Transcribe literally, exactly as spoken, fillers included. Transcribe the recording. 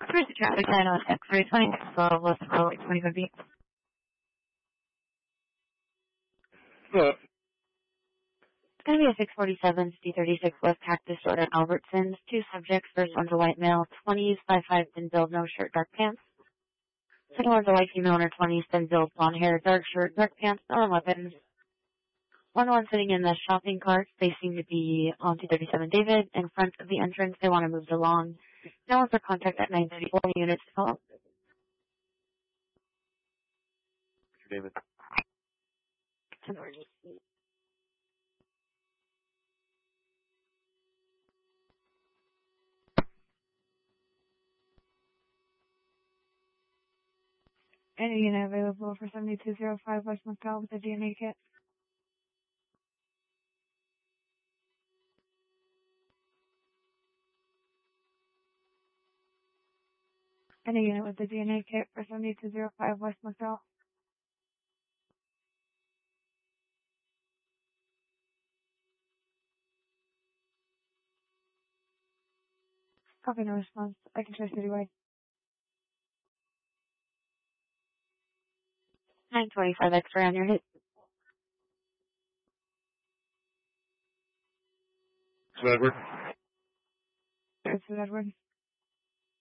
Here's the traffic sign on X-ray twenty-six twelve, less than like twenty-five feet. Hello. It's going to be a six forty-seven C thirty-six West Cactus Road at Albertsons. Two subjects. First one's a white male, twenties, five five, thin build, no shirt, dark pants. Second one's a white female in her twenties, thin build, blonde hair, dark shirt, dark pants, no weapons. One one sitting in the shopping cart. They seem to be on two thirty-seven David. In front of the entrance, they want to move along. No one for contact at nine thirty-four units. Hello. David. Any unit available for seventy-two oh five West McDowell with a D N A kit? Any unit with the D N A kit for seventy-two oh five West McDowell? Copy, no response. I can try citywide. nine twenty-five X-ray on your hit. Edward. This is Edward.